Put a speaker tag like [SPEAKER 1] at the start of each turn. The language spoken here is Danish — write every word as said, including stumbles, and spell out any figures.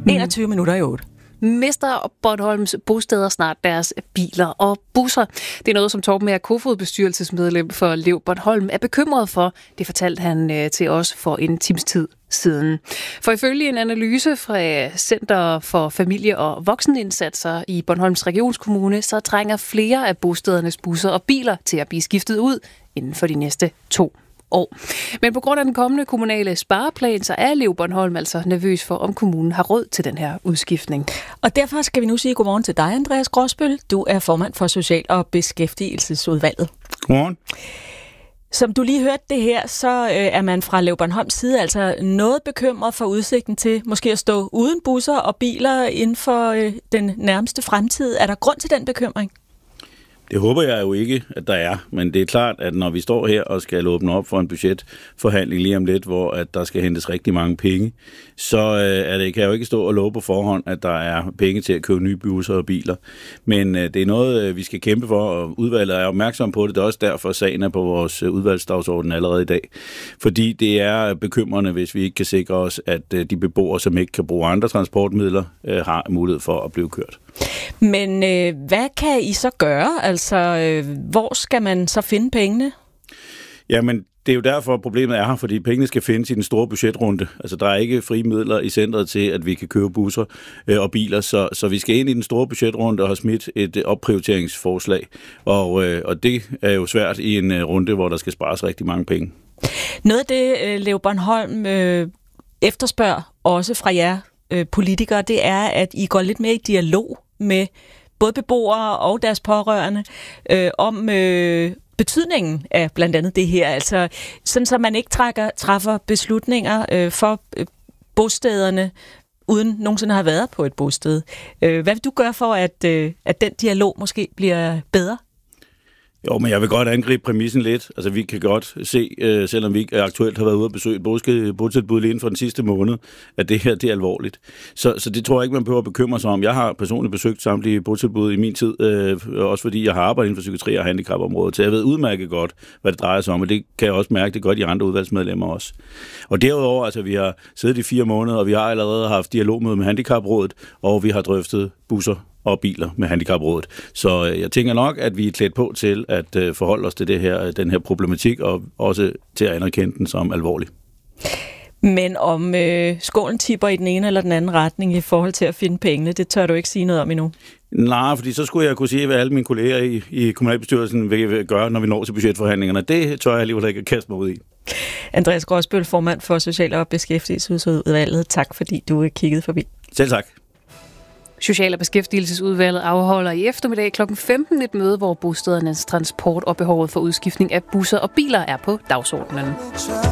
[SPEAKER 1] enogtyve minutter i otte.
[SPEAKER 2] Mister Bornholms bosteder snart deres biler og busser? Det er noget, som Torben Mager Kofod, bestyrelsesmedlem for Lev Bornholm, er bekymret for. Det fortalte han øh, til os for en times tid siden. For ifølge en analyse fra Center for Familie- og Voksenindsatser i Bornholms Regionskommune, så trænger flere af bostedernes busser og biler til at blive skiftet ud inden for de næste to år. Men på grund af den kommende kommunale spareplan, så er Lev Bornholm altså nervøs for, om kommunen har råd til den her udskiftning.
[SPEAKER 1] Og derfor skal vi nu sige godmorgen til dig, Andreas Gråsbøl. Du er formand for Social- og Beskæftigelsesudvalget.
[SPEAKER 3] Godmorgen.
[SPEAKER 1] Som du lige hørte det her, så er man fra Lev Bornholms side altså noget bekymret for udsigten til måske at stå uden busser og biler inden for den nærmeste fremtid. Er der grund til den bekymring?
[SPEAKER 3] Det håber jeg jo ikke, at der er, men det er klart, at når vi står her og skal åbne op for en budgetforhandling lige om lidt, hvor at der skal hentes rigtig mange penge, så er det, kan jeg jo ikke stå og love på forhånd, at der er penge til at købe nye busser og biler. Men det er noget, vi skal kæmpe for, og udvalget er opmærksom på det. Det er også derfor, sagen er på vores udvalgsdagsorden allerede i dag. Fordi det er bekymrende, hvis vi ikke kan sikre os, at de beboere, som ikke kan bruge andre transportmidler, har mulighed for at blive kørt.
[SPEAKER 1] Men øh, hvad kan I så gøre? Altså, øh, hvor skal man så finde pengene?
[SPEAKER 3] Jamen, det er jo derfor, problemet er her, fordi pengene skal findes i den store budgetrunde. Altså, der er ikke frie midler i centret til, at vi kan købe busser øh, og biler, så, så vi skal ind i den store budgetrunde og have smidt et øh, opprioriteringsforslag. Og, øh, og det er jo svært i en øh, runde, hvor der skal spares rigtig mange penge.
[SPEAKER 1] Noget af det, øh, Lev Bornholm øh, efterspørger også fra jer øh, politikere, det er, at I går lidt mere i dialog med både beboere og deres pårørende øh, om øh, betydningen af blandt andet det her. Altså sådan, så man ikke trækker, træffer beslutninger øh, for øh, bostederne, uden nogensinde at have været på et bosted. Øh, hvad vil du gøre for, at, øh, at den dialog måske bliver bedre?
[SPEAKER 3] Jo, men jeg vil godt angribe præmissen lidt. Altså, vi kan godt se, øh, selvom vi ikke aktuelt har været ude at besøge et botilbud lige inden for den sidste måned, at det her, det er alvorligt. Så, så det tror jeg ikke, man behøver at bekymre sig om. Jeg har personligt besøgt samtlige botilbud i min tid, øh, også fordi jeg har arbejdet inden for psykiatri og handicapområdet, så jeg ved udmærket godt, hvad det drejer sig om, og det kan jeg også mærke, det godt de andre udvalgsmedlemmer også. Og derudover, altså, vi har siddet i fire måneder, og vi har allerede haft dialogmøde med Handicaprådet, og vi har drøftet busser og biler med Handicaprådet. Så jeg tænker nok, at vi er klædt på til at øh, forholde os til det her, den her problematik, og også til at anerkende den som alvorlig.
[SPEAKER 1] Men om øh, skålen tipper i den ene eller den anden retning i forhold til at finde pengene, det tør du ikke sige noget om endnu? Nej,
[SPEAKER 3] fordi så skulle jeg kunne sige, hvad alle mine kolleger i, i kommunalbestyrelsen vil gøre, når vi når til budgetforhandlingerne. Det tør jeg alligevel ikke at kaste mig ud i.
[SPEAKER 1] Andreas Gråsbøl, formand for Social- og Beskæftigelsesudvalget. Tak fordi du kiggede forbi.
[SPEAKER 3] Selv tak.
[SPEAKER 2] Social- og Beskæftigelsesudvalget afholder i eftermiddag klokken femten et møde, hvor bostedernes transport og behovet for udskiftning af busser og biler er på dagsordenen.